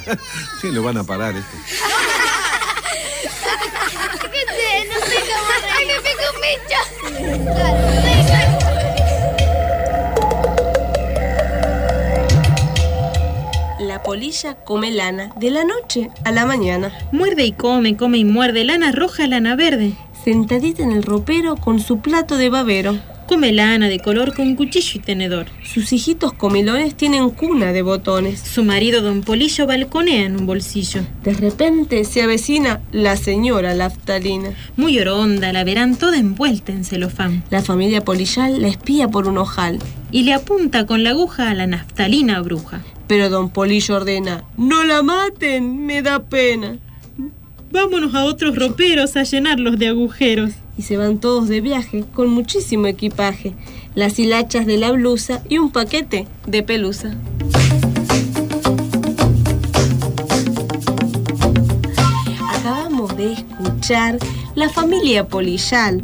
Sí, lo van a parar esto. No sé cómo reír. ¡Me pico un bicho! La polilla come lana de la noche a la mañana. Muerde y come y muerde lana roja, lana verde. Sentadita en el ropero con su plato de babero. Come lana de color con cuchillo y tenedor. Sus hijitos comilones tienen cuna de botones. Su marido don Polillo balconea en un bolsillo. De repente se avecina la señora Naftalina. Muy oronda, la verán toda envuelta en celofán. La familia polillal la espía por un ojal. Y le apunta con la aguja a la Naftalina bruja. Pero don Polillo ordena: ¡no la maten! ¡Me da pena! Vámonos a otros roperos a llenarlos de agujeros. Y se van todos de viaje con muchísimo equipaje, las hilachas de la blusa y un paquete de pelusa. Acabamos de escuchar La familia polillal,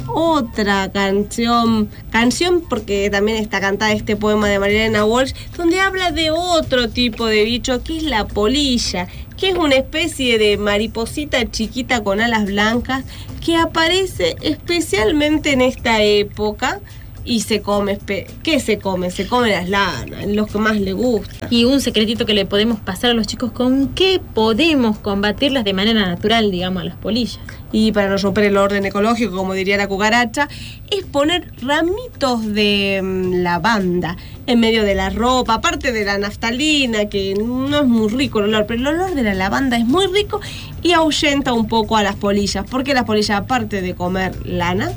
otra canción porque también está cantada este poema de María Elena Walsh, donde habla de otro tipo de bicho que es la polilla, que es una especie de mariposita chiquita con alas blancas que aparece especialmente en esta época y se come. ¿Qué se come? Se come las lanas, los que más le gusta. Y un secretito que le podemos pasar a los chicos: ¿con qué podemos combatirlas de manera natural, digamos, a las polillas? Y para no romper el orden ecológico, como diría la cucaracha, es poner ramitos de lavanda en medio de la ropa, aparte de la naftalina, que no es muy rico el olor, pero el olor de la lavanda es muy rico y ahuyenta un poco a las polillas, porque las polillas, aparte de comer lana,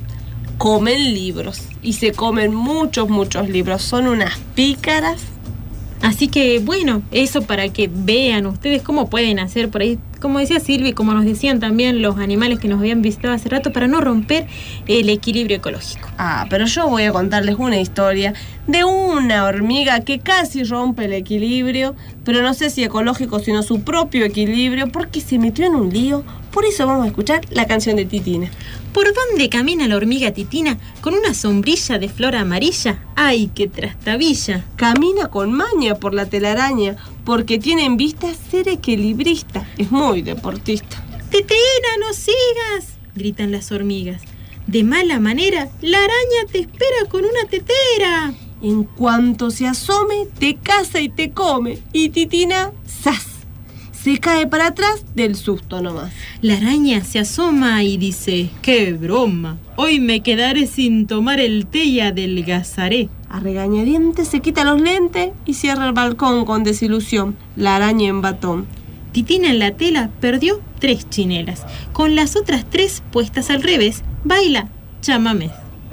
comen libros, y se comen muchos libros, son unas pícaras. Así que bueno, eso para que vean ustedes cómo pueden hacer por ahí, como decía Silvi, como nos decían también los animales que nos habían visitado hace rato, para no romper el equilibrio ecológico. Pero yo voy a contarles una historia de una hormiga que casi rompe el equilibrio, pero no sé si ecológico, sino su propio equilibrio, porque se metió en un lío. Por eso vamos a escuchar la canción de Titina. ¿Por dónde camina la hormiga Titina con una sombrilla de flor amarilla? ¡Ay, qué trastabilla! Camina con maña por la telaraña, porque tiene en vista ser equilibrista. Es muy deportista. ¡Titina, no sigas!, gritan las hormigas. De mala manera, la araña te espera con una tetera. En cuanto se asome, te caza y te come. Y Titina, ¡zas!, se cae para atrás del susto nomás. La araña se asoma y dice: ¡qué broma! Hoy me quedaré sin tomar el té y adelgazaré. A regañadientes se quita los lentes y cierra el balcón con desilusión, la araña en batón. Titina en la tela perdió 3 chinelas. Con las otras 3 puestas al revés, baila chamamé.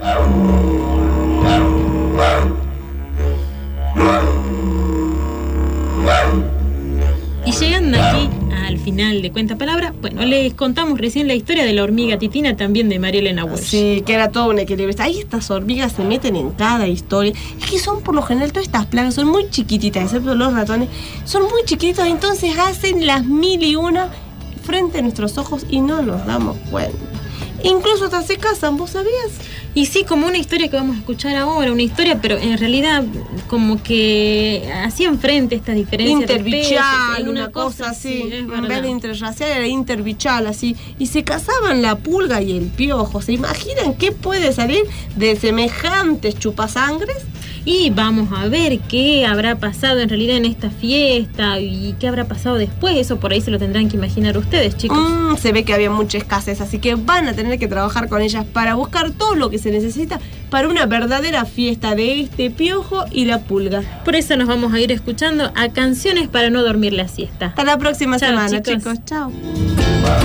Y llegando aquí al final de Cuenta Palabra, bueno, les contamos recién la historia de la hormiga Titina, también de María Elena Walsh. Sí, que era todo un equilibrio. Ahí estas hormigas se meten en cada historia. Es que son, por lo general, todas estas plagas son muy chiquititas, excepto los ratones. Son muy chiquitos, entonces hacen las 1001 frente a nuestros ojos y no nos damos cuenta. Incluso hasta se casan, ¿vos sabías? Y sí, como una historia que vamos a escuchar ahora, una historia, pero en realidad como que hacían frente estas diferencias. Interbichal, una cosa así. Sí, en vez de interracial era interbichal, así. Y se casaban la pulga y el piojo. ¿Se imaginan qué puede salir de semejantes chupasangres? Y vamos a ver qué habrá pasado en realidad en esta fiesta y qué habrá pasado después. Eso por ahí se lo tendrán que imaginar ustedes, chicos. Se ve que había mucha escasez, así que van a tener que trabajar con ellas para buscar todo lo que se necesita para una verdadera fiesta de este piojo y la pulga. Por eso nos vamos a ir escuchando a canciones para no dormir la siesta. Hasta la próxima semana, chicos. Chao.